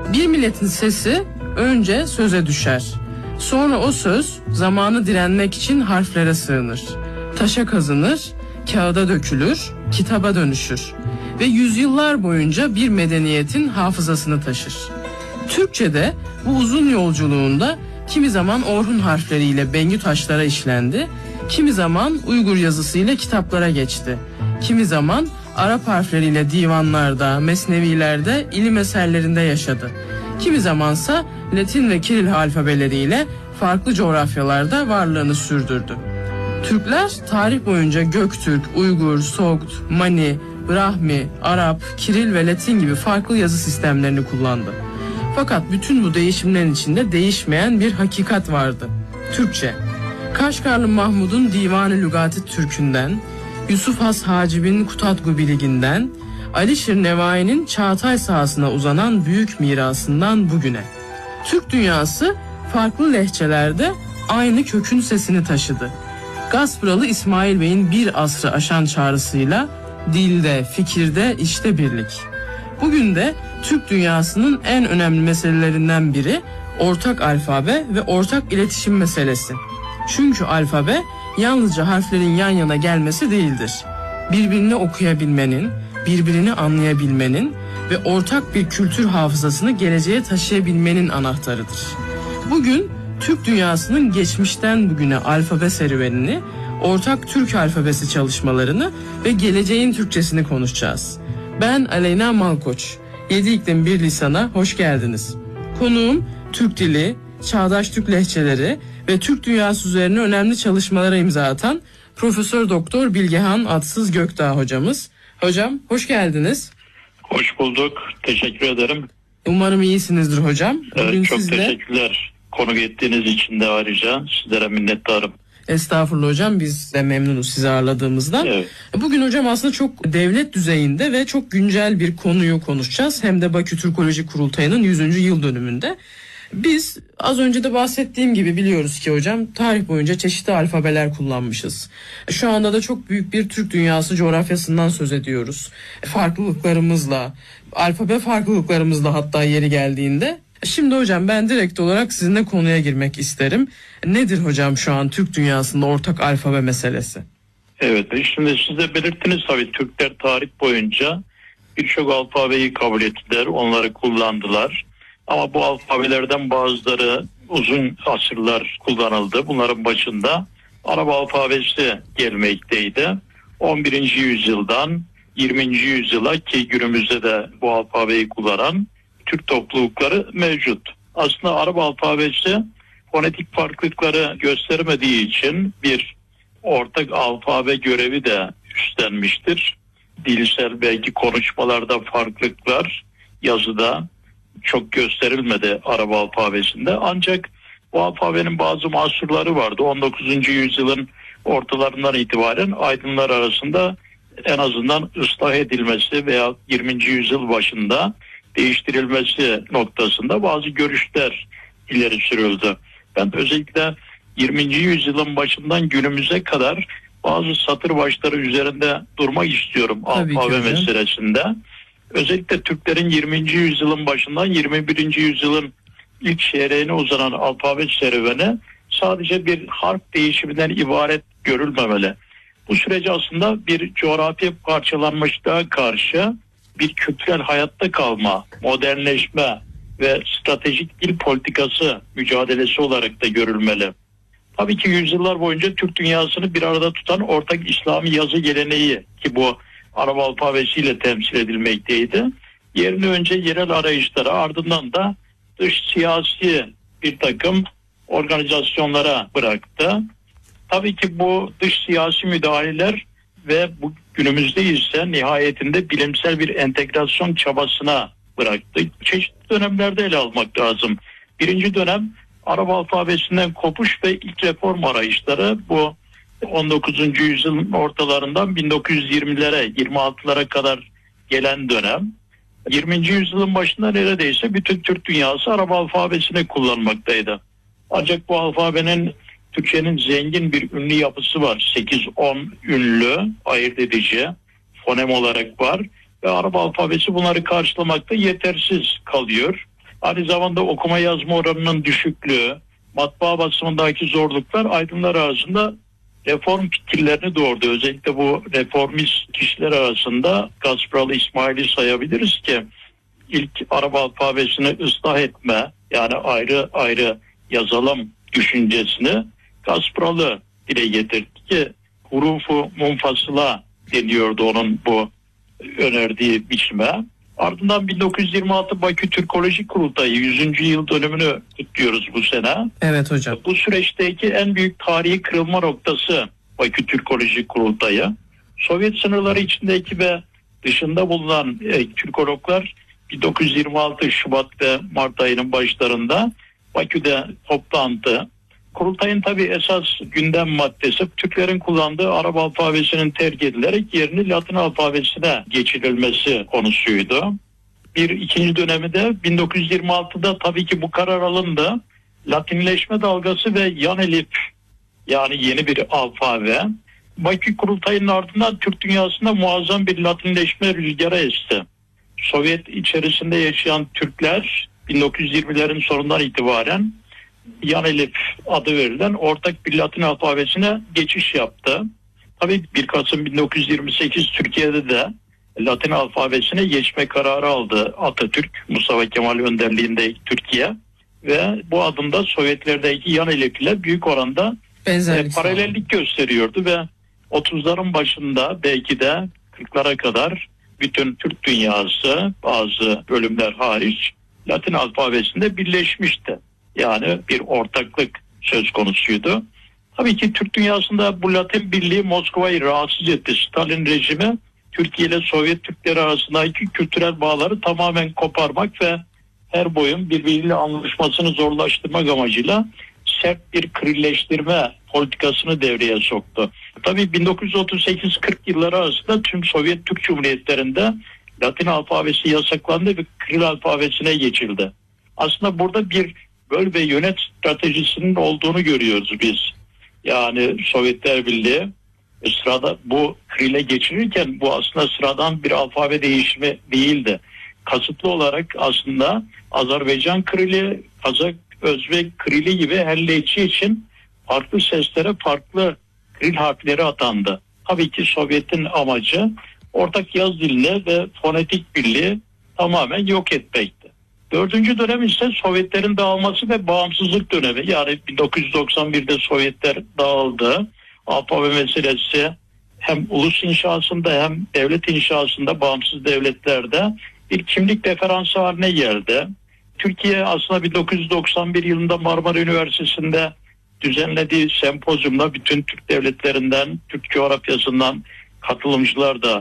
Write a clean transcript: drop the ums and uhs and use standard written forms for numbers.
Bir milletin sesi önce söze düşer. Sonra o söz zamanı direnmek için harflere sığınır. Taşa kazınır, kağıda dökülür, kitaba dönüşür. Ve yüzyıllar boyunca bir medeniyetin hafızasını taşır. Türkçe'de bu uzun yolculuğunda kimi zaman Orhun harfleriyle Bengü taşlara işlendi, kimi zaman Uygur yazısıyla kitaplara geçti. Kimi zaman Arap harfleriyle divanlarda, mesnevilerde, ilim eserlerinde yaşadı. Kimi zamansa Latin ve Kiril alfabeleriyle farklı coğrafyalarda varlığını sürdürdü. Türkler tarih boyunca Göktürk, Uygur, Sogt, Mani, Brahmi, Arap, Kiril ve Latin gibi farklı yazı sistemlerini kullandı. Fakat bütün bu değişimlerin içinde değişmeyen bir hakikat vardı. Türkçe. Kaşgarlı Mahmud'un Divan-ı Lügat-ı Türk'ünden, Yusuf Has Hacib'in Kutatgu Biliginden, Alişir Nevai'nin Çağatay sahasına uzanan büyük mirasından bugüne. Türk dünyası farklı lehçelerde aynı kökün sesini taşıdı. Gaspralı İsmail Bey'in bir asrı aşan çağrısıyla dilde, fikirde, işte birlik. Bugün de Türk dünyasının en önemli meselelerinden biri ortak alfabe ve ortak iletişim meselesi. Çünkü alfabe yalnızca harflerin yan yana gelmesi değildir. Birbirini okuyabilmenin, birbirini anlayabilmenin ve ortak bir kültür hafızasını geleceğe taşıyabilmenin anahtarıdır. Bugün Türk dünyasının geçmişten bugüne alfabe serüvenini, ortak Türk alfabesi çalışmalarını ve geleceğin Türkçesini konuşacağız. Ben Aleyna Malkoç. 7 İklim Bir Lisan'a hoş geldiniz. Konuğum Türk dili, çağdaş Türk lehçeleri ve Türk dünyası üzerine önemli çalışmalara imza atan Profesör Doktor Bilgehan Atsız Gökdağ hocamız. Hocam hoş geldiniz. Hoş bulduk. Teşekkür ederim. Umarım iyisinizdir hocam. Bugün çok teşekkürler. Konuk ettiğiniz için de ayrıca sizlere minnettarım. Estağfurullah hocam, biz de memnunuz sizi ağırladığımızdan. Evet. Bugün hocam aslında çok devlet düzeyinde ve çok güncel bir konuyu konuşacağız. Hem de Bakü Türkoloji Kurultayı'nın 100. yıl dönümünde. Biz az önce de bahsettiğim gibi biliyoruz ki hocam tarih boyunca çeşitli alfabeler kullanmışız. Şu anda da çok büyük bir Türk dünyası coğrafyasından söz ediyoruz. Farklılıklarımızla, alfabe farklılıklarımızla hatta yeri geldiğinde. Şimdi hocam ben direkt olarak sizinle konuya girmek isterim. Nedir hocam şu an Türk dünyasında ortak alfabe meselesi? Evet, şimdi siz de belirttiniz tabii Türkler tarih boyunca birçok alfabeyi kabul ettiler, onları kullandılar. Ama bu alfabelerden bazıları uzun asırlar kullanıldı. Bunların başında Arap alfabesi gelmekteydi. 11. yüzyıldan 20. yüzyıla ki günümüzde de bu alfabeyi kullanan Türk toplulukları mevcut. Aslında Arap alfabesi fonetik farklılıkları göstermediği için bir ortak alfabe görevi de üstlenmiştir. Dilsel belki konuşmalarda farklılıklar yazıda çok gösterilmedi Arap alfabesinde. Ancak bu alfabenin bazı mahsurları vardı. 19. yüzyılın ortalarından itibaren aydınlar arasında en azından ıslah edilmesi veya 20. yüzyıl başında değiştirilmesi noktasında bazı görüşler ileri sürüldü. Ben özellikle 20. yüzyılın başından günümüze kadar bazı satır başları üzerinde durmak istiyorum alfabe meselesinde. Özellikle Türklerin 20. yüzyılın başından 21. yüzyılın ilk çeyreğine uzanan alfabe serüveni sadece bir harf değişiminden ibaret görülmemeli. Bu süreci aslında bir coğrafi parçalanmışlığa karşı bir kültürel hayatta kalma, modernleşme ve stratejik dil politikası mücadelesi olarak da görülmeli. Tabii ki yüzyıllar boyunca Türk dünyasını bir arada tutan ortak İslami yazı geleneği ki bu Arap alfabesiyle temsil edilmekteydi. Yerini önce yerel arayışlara, ardından da dış siyasi bir takım organizasyonlara bıraktı. Tabii ki bu dış siyasi müdahaleler ve bu günümüzde ise nihayetinde bilimsel bir entegrasyon çabasına bıraktı. Çeşitli dönemlerde ele almak lazım. Birinci dönem Arap alfabesinden kopuş ve ilk reform arayışları, bu 19. yüzyılın ortalarından 1920'lere 26'lara kadar gelen dönem. 20. yüzyılın başında neredeyse bütün Türk dünyası Arap alfabesini kullanmaktaydı. Ancak bu alfabenin Türkçenin zengin bir ünlü yapısı var. 8-10 ünlü ayırt edici fonem olarak var ve Arap alfabesi bunları karşılamakta yetersiz kalıyor. Aynı zamanda okuma yazma oranının düşüklüğü, matbaa basımındaki zorluklar aydınlar arasında reform fikirlerini doğurdu. Özellikle bu reformist kişiler arasında Gasparalı İsmail'i sayabiliriz ki ilk Arap alfabesini ıslah etme, yani ayrı ayrı yazalım düşüncesini Gasparalı dile getirdi ki hurufu munfasıla deniyordu onun bu önerdiği biçime. Ardından 1926 Bakü Türkoloji Kurultayı 100. yıl dönümünü kutluyoruz bu sene. Evet hocam. Bu süreçteki en büyük tarihi kırılma noktası Bakü Türkoloji Kurultayı. Sovyet sınırları içindeki ve dışında bulunan Türkologlar 1926 Şubat ve Mart ayının başlarında Bakü'de toplantı. Kurultayın tabii esas gündem maddesi Türklerin kullandığı Arap alfabesinin terk edilerek yerini Latin alfabesine geçirilmesi konusuydu. İkinci dönemi de 1926'da tabii ki bu karar alındı. Latinleşme dalgası ve yan elif, yani yeni bir alfabe. Bakü Kurultayı'nın ardından Türk dünyasında muazzam bir Latinleşme rüzgarı esti. Sovyet içerisinde yaşayan Türkler 1920'lerin sonundan itibaren yan elif adı verilen ortak bir Latin alfabesine geçiş yaptı. Tabii 1 Kasım 1928 Türkiye'de de Latin alfabesine geçme kararı aldı Atatürk, Mustafa Kemal önderliğindeki Türkiye ve bu adımda Sovyetlerdeki yan elif ile büyük oranda paralellik gösteriyordu ve 30'ların başında belki de 40'lara kadar bütün Türk dünyası bazı bölümler hariç Latin alfabesinde birleşmişti. Yani bir ortaklık söz konusuydu. Tabii ki Türk dünyasında bu Latin birliği Moskova'yı rahatsız etti. Stalin rejimi Türkiye ile Sovyet Türkleri arasındaki kültürel bağları tamamen koparmak ve her boyun birbiriyle anlaşmasını zorlaştırmak amacıyla sert bir Kirilleştirme politikasını devreye soktu. Tabii 1938-40 yılları arasında tüm Sovyet Türk Cumhuriyetlerinde Latin alfabesi yasaklandı ve Kiril alfabesine geçildi. Aslında burada bir böl ve yönet stratejisinin olduğunu görüyoruz biz. Yani Sovyetler Birliği sırada bu Kiril'e geçirirken bu aslında sıradan bir alfabe değişimi değildi. Kasıtlı olarak aslında Azerbaycan Kiril'i, Kazak, Özbek Kiril'i gibi her lehçe için farklı seslere farklı Kiril harfleri atandı. Tabii ki Sovyet'in amacı ortak yaz dilini ve fonetik birliği tamamen yok etmekti. 4. dönem ise Sovyetlerin dağılması ve bağımsızlık dönemi. Yani 1991'de Sovyetler dağıldı. Alfabe meselesi hem ulus inşasında hem devlet inşasında bağımsız devletlerde bir kimlik referansı haline geldi. Türkiye aslında 1991 yılında Marmara Üniversitesi'nde düzenlediği sempozyumda bütün Türk devletlerinden, Türk coğrafyasından katılımcılar da